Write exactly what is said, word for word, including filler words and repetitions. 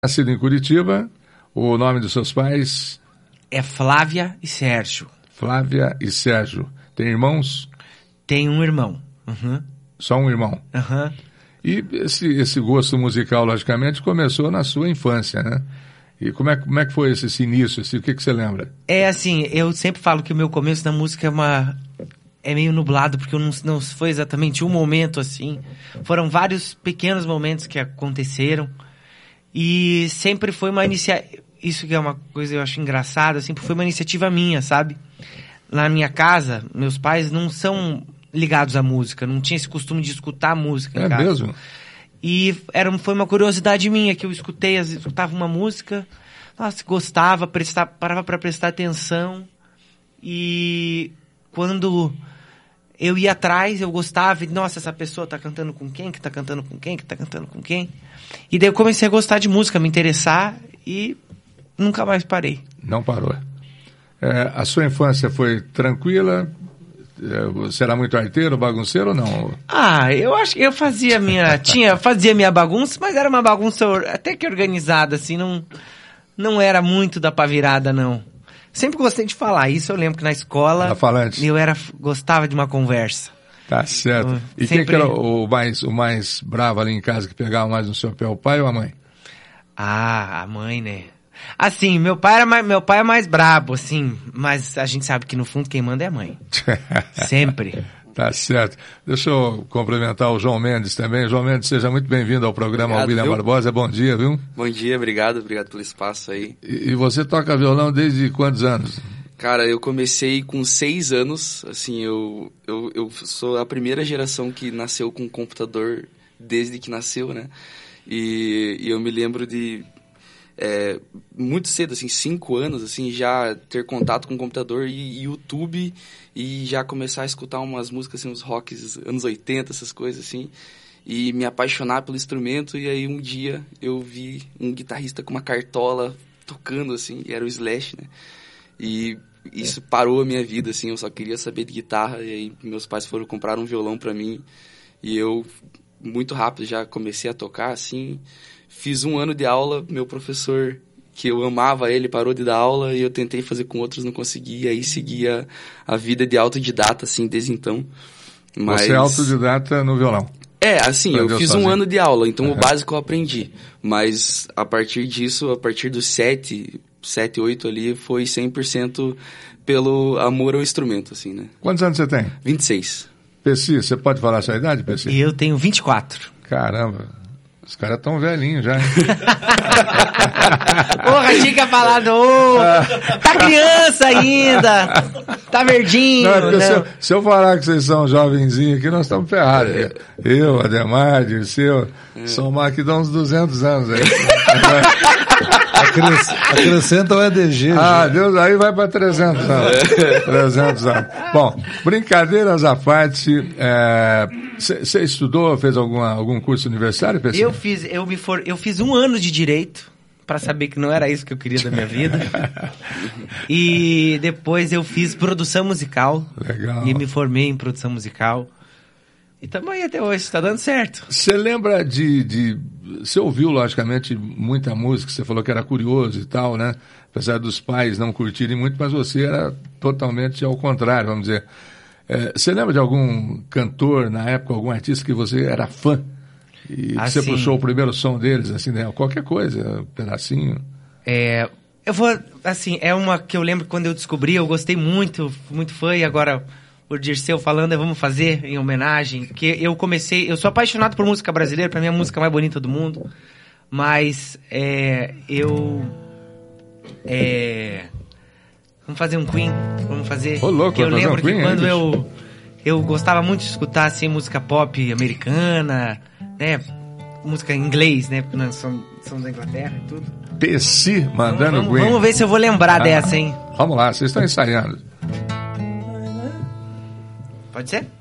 Nascido em Curitiba, o nome dos seus pais? É Flávia e Sérgio. Flávia e Sérgio. Tem irmãos? Tem um irmão. Uhum. Só um irmão? Uhum. E esse, esse gosto musical, logicamente, começou na sua infância, né? E como é, como é que foi esse, esse início? Esse, o que, que você lembra? É assim, eu sempre falo que o meu começo da música é uma... é meio nublado, porque eu não, não foi exatamente um momento assim. Foram vários pequenos momentos que aconteceram. E sempre foi uma iniciativa... Isso que é uma coisa que eu acho engraçada, sempre foi uma iniciativa minha, sabe? Na minha casa, meus pais não são ligados à música, não tinha esse costume de escutar música em é casa. mesmo? E era, foi uma curiosidade minha, que eu escutei, escutava uma música, nossa, gostava, prestava, parava para prestar atenção. E quando eu ia atrás, eu gostava, e, nossa, essa pessoa tá cantando com quem, que tá cantando com quem, que tá cantando com quem. E daí eu comecei a gostar de música, me interessar, e nunca mais parei. Não parou. É, a sua infância foi tranquila? Você era muito arteiro, bagunceiro ou não? Ah, eu acho que eu fazia minha... tinha, fazia minha bagunça, mas era uma bagunça até que organizada, assim, não, não era muito da pá virada, não. Sempre gostei de falar, isso eu lembro que na escola... Era falante. Eu era, gostava de uma conversa. Tá certo. Eu e sempre... quem que era o mais, o mais bravo ali em casa, que pegava mais no seu pé, o pai ou a mãe? Ah, a mãe, né? Assim, meu pai, era mais, meu pai é mais brabo, assim, mas a gente sabe que no fundo quem manda é a mãe. Sempre. Tá certo. Deixa eu cumprimentar o João Mendes também. João Mendes, seja muito bem-vindo ao programa Obrigado, William viu? Barbosa. Bom dia, viu? Bom dia, obrigado, obrigado pelo espaço aí. E, e você toca violão desde quantos anos? Cara, eu comecei com seis anos, assim, eu, eu, eu sou a primeira geração que nasceu com computador desde que nasceu, né? E, e eu me lembro de... É, muito cedo, assim, cinco anos, assim, já ter contato com o computador e, e YouTube, e já começar a escutar umas músicas, assim, uns rocks anos oitenta, essas coisas, assim, e me apaixonar pelo instrumento. E aí um dia eu vi um guitarrista com uma cartola tocando, assim, e era o Slash, né? E isso parou a minha vida, assim, eu só queria saber de guitarra, e aí meus pais foram comprar um violão pra mim, e eu, muito rápido, já comecei a tocar, assim... Fiz um ano de aula, meu professor, que eu amava ele, parou de dar aula, e eu tentei fazer com outros, não consegui, e aí segui a, a vida de autodidata, assim, desde então. Mas... Você é autodidata no violão? É, assim, Aprendeu eu fiz sozinho. um ano de aula, então Uhum. o básico eu aprendi. Mas a partir disso, a partir dos sete, sete, oito ali, foi cem por cento pelo amor ao instrumento, assim, né? Quantos anos você tem? vinte e seis. Pessi, você pode falar a sua idade, Pessi? E eu tenho vinte e quatro. Caramba, os caras tão velhinhos já, hein? Porra, tinha que falar do... Tá criança ainda! Tá verdinho! Não, é porque não. se, eu, se eu falar que vocês são jovenzinhos aqui, nós estamos ferrados. É. Eu, Ademar, Dirceu, é. somar aqui dá uns duzentos anos aí. Acres, acrescenta o E D G. Ah, já. Deus, aí vai para trezentos anos. trezentos anos. Bom, brincadeiras à parte, você é, estudou, fez alguma, algum curso universitário, pessoal? Eu fiz, eu, me for, eu fiz um ano de Direito, para saber que não era isso que eu queria da minha vida. E depois eu fiz produção musical. Legal. E me formei em produção musical. E estamos aí até hoje, está dando certo. Você lembra de, de... Você ouviu, logicamente, muita música, você falou que era curioso e tal, né? Apesar dos pais não curtirem muito, mas você era totalmente ao contrário, vamos dizer. É, você lembra de algum cantor, na época, algum artista que você era fã? E assim, você puxou o primeiro som deles, assim, né? Qualquer coisa, um pedacinho. É, eu vou, assim, é uma que eu lembro que quando eu descobri, eu gostei muito, muito fã, e agora... o Dirceu falando, vamos fazer em homenagem, porque eu comecei, eu sou apaixonado por música brasileira, pra mim é a música mais bonita do mundo, mas é, eu, é, vamos fazer um Queen, vamos fazer, Ô, louco, que eu vai fazer lembro um Queen, que quando hein, eu, eu gostava muito de escutar, assim, música pop americana, né, música em inglês, né, porque nós somos, somos da Inglaterra e tudo. Pessi mandando vamos, Queen. vamos ver se eu vou lembrar ah, dessa, hein. Vamos lá, vocês estão ensaiando. Pode ser?